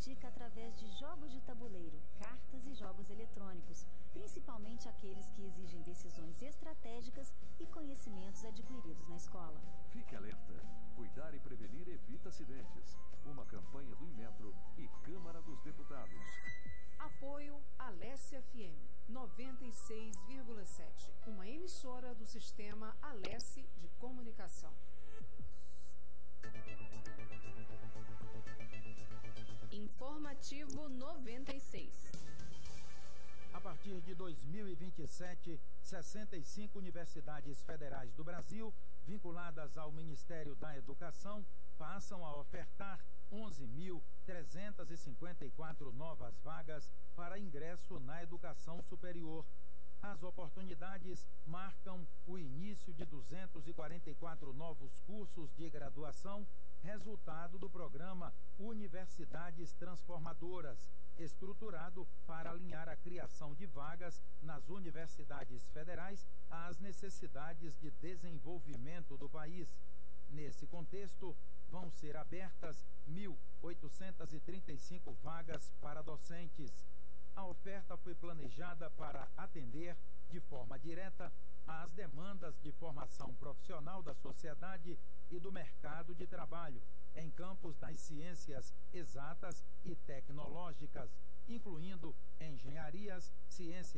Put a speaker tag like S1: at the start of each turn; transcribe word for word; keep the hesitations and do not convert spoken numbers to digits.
S1: pratica através de jogos de tabuleiro, cartas e jogos eletrônicos, principalmente aqueles que exigem decisões estratégicas e conhecimentos adquiridos na escola.
S2: Fique alerta. Cuidar e prevenir evita acidentes. Uma campanha do Inmetro e Câmara dos Deputados.
S3: Apoio Alesse F M noventa e seis vírgula sete, uma emissora do sistema Alesse de Comunicação.
S4: Informativo noventa e seis.
S5: A partir de dois mil e vinte e sete, sessenta e cinco universidades federais do Brasil, vinculadas ao Ministério da Educação, passam a ofertar onze mil trezentas e cinquenta e quatro novas vagas para ingresso na educação superior. As oportunidades marcam o início de duzentos e quarenta e quatro novos cursos de graduação, resultado do programa Universidades Transformadoras, estruturado para alinhar a criação de vagas nas universidades federais às necessidades de desenvolvimento do país. Nesse contexto, vão ser abertas mil oitocentas e trinta e cinco vagas para docentes. A oferta foi planejada para atender, de forma direta, às demandas de formação profissional da sociedade e do mercado de trabalho, em campos das ciências exatas e tecnológicas, incluindo engenharias, ciências